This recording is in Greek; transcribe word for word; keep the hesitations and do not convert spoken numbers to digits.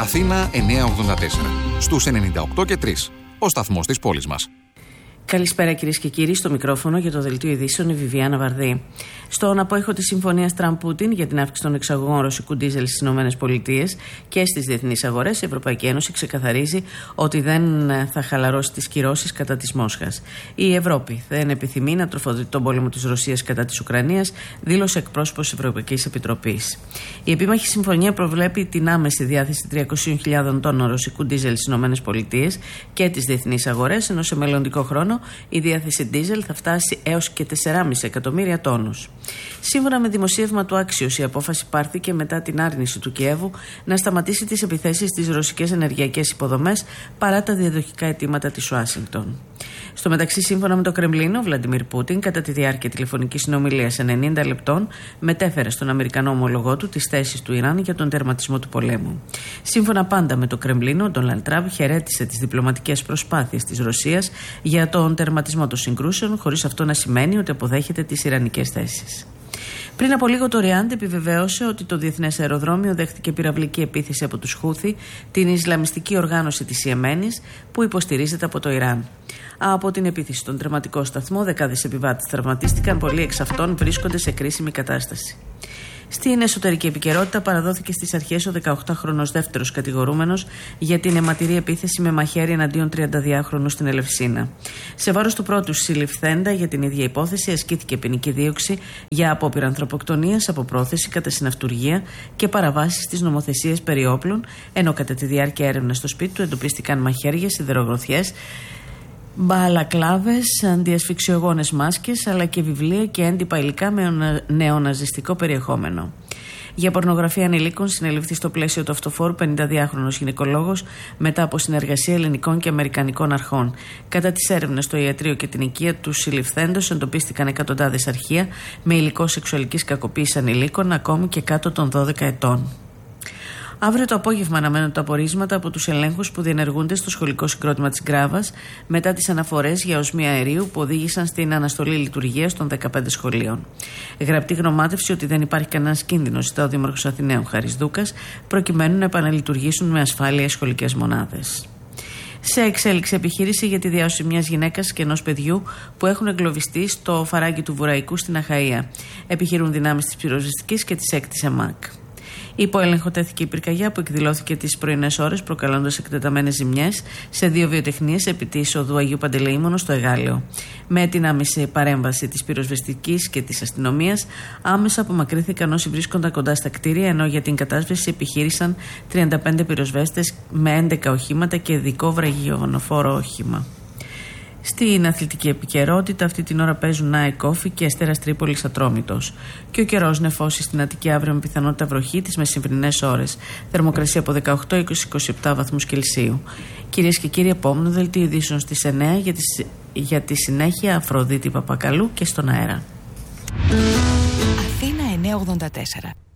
Αθήνα εννιακόσια ογδόντα τέσσερα. Στους ενενήντα οκτώ και τρία. Ο σταθμός της πόλης μας. Καλησπέρα κυρίες και κύριοι, στο μικρόφωνο για το Δελτίο Ειδήσεων η Βιβιάνα Βαρδή. Στον απόϊχο της συμφωνίας Τραμπ-Πούτιν για την αύξηση των εξαγωγών ρωσικού ντίζελ στις ΗΠΑ και στις διεθνείς αγορές, η Ευρωπαϊκή Ένωση ξεκαθαρίζει ότι δεν θα χαλαρώσει τις κυρώσεις κατά της Μόσχας. Η Ευρώπη δεν επιθυμεί να τροφοδοτεί τον πόλεμο της Ρωσίας κατά της Ουκρανίας, δήλωσε εκπρόσωπος της Ευρωπαϊκής Επιτροπής. Η επίμαχη συμφωνία προβλέπει την άμεση διάθεση τριακόσιες χιλιάδες τόνων ρωσικού ντίζελ στις ΗΠΑ και τις διεθνείς αγορές, ενώ σε μελλοντικό χρόνο η διάθεση ντίζελ θα φτάσει έως και τέσσερα κόμμα πέντε εκατομμύρια τόνους. Σύμφωνα με δημοσίευμα του Axios, η απόφαση πάρθηκε μετά την άρνηση του Κιέβου να σταματήσει τις επιθέσεις στις ρωσικές ενεργειακές υποδομές παρά τα διαδοχικά αιτήματα της Ουάσιγκτον. Στο μεταξύ, σύμφωνα με το Κρεμλίνο, ο Βλαντιμίρ Πούτιν, κατά τη διάρκεια τηλεφωνικής συνομιλίας ενενήντα λεπτών, μετέφερε στον Αμερικανό ομολογό του τις θέσεις του Ιράν για τον τερματισμό του πολέμου. Σύμφωνα πάντα με το Κρεμλίνο, ο Ντόναλντ Τραμπ χαιρέτησε τις διπλωματικές προσπάθειες της Ρωσίας για τον τερματισμό των συγκρούσεων, χωρίς αυτό να σημαίνει ότι αποδέχεται τις ιρανικές θέσεις. Πριν από λίγο το Ριάντ επιβεβαίωσε ότι το διεθνές αεροδρόμιο δέχτηκε πυραυλική επίθεση από τους Χούθι, την Ισλαμιστική οργάνωση της Ιεμένης που υποστηρίζεται από το Ιράν. Από την επίθεση στον τερματικό σταθμό, δεκάδες επιβάτες τραυματίστηκαν, πολλοί εξ αυτών βρίσκονται σε κρίσιμη κατάσταση. Στην εσωτερική επικαιρότητα, παραδόθηκε στις αρχές ο δεκαοκτάχρονος δεύτερος κατηγορούμενος για την αιματηρή επίθεση με μαχαίρι εναντίον τριανταδυάχρονου στην Ελευσίνα. Σε βάρος του πρώτου συλληφθέντα για την ίδια υπόθεση ασκήθηκε ποινική δίωξη για απόπειρα ανθρωποκτονίας, αποπρόθεση κατά συναυτουργία και παραβάσεις της νομοθεσίας περί όπλων, ενώ κατά τη διάρκεια έρευνας στο σπίτι του εντοπίστηκαν μαχαίρια, σιδερογροθιές, μπαλακλάβες, αντιασφυξιογόνες μάσκες αλλά και βιβλία και έντυπα υλικά με νεοναζιστικό περιεχόμενο. Για πορνογραφία ανηλίκων συνελήφθη στο πλαίσιο του αυτοφόρου πενηνταδυάχρονος γυναικολόγος μετά από συνεργασία ελληνικών και αμερικανικών αρχών. Κατά τις έρευνες στο ιατρείο και την οικία του συλληφθέντος εντοπίστηκαν εκατοντάδες αρχεία με υλικό σεξουαλικής κακοποίησης ανηλίκων ακόμη και κάτω των δώδεκα ετών. Αύριο το απόγευμα αναμένουν τα απορίσματα από τους ελέγχους που διενεργούνται στο σχολικό συγκρότημα της Γκράβας μετά τις αναφορές για οσμία αερίου που οδήγησαν στην αναστολή λειτουργίας των δεκαπέντε σχολείων. Γραπτή γνωμάτευση ότι δεν υπάρχει κανένας κίνδυνος, ζητά ο Δήμαρχος Αθηναίων Χάρης Δούκας, προκειμένου να επαναλειτουργήσουν με ασφάλεια οι σχολικές μονάδες. Σε εξέλιξη επιχείρηση για τη διάσωση μιας γυναίκας και ενός παιδιού που έχουν εγκλωβιστεί στο φαράγγι του Βουραϊκού στην Αχαΐα. Επιχειρούν δυνάμεις της πυροσβεστικής και της έκτης ΕΜΑΚ. Υπό έλεγχο τέθηκε η πυρκαγιά που εκδηλώθηκε τις πρωινές ώρες, προκαλώντας εκτεταμένες ζημιές σε δύο βιοτεχνίες επί της οδού Αγίου Παντελεήμονος στο Εγάλεο. Με την άμεση παρέμβαση της πυροσβεστικής και της αστυνομίας, άμεσα απομακρύνθηκαν όσοι βρίσκονταν κοντά στα κτίρια, ενώ για την κατάσβεση επιχείρησαν τριάντα πέντε πυροσβέστες με έντεκα οχήματα και ειδικό βραγιογονοφόρο όχημα. Στην αθλητική επικαιρότητα, αυτή την ώρα παίζουν ΝΑΕΚ Όφη και Αστέρας Τρίπολης Ατρόμητος. Και ο καιρός νεφώσει στην Αττική αύριο με πιθανότητα βροχή τις μεσημβρινές ώρες. Θερμοκρασία από δεκαοκτώ έως είκοσι επτά βαθμούς Κελσίου. Κυρίες και κύριοι, επόμενο δελτίο ειδήσεων στις εννιά για τη, για τη συνέχεια Αφροδίτη Παπακαλού και στον αέρα. Αθήνα εννιακόσια ογδόντα τέσσερα.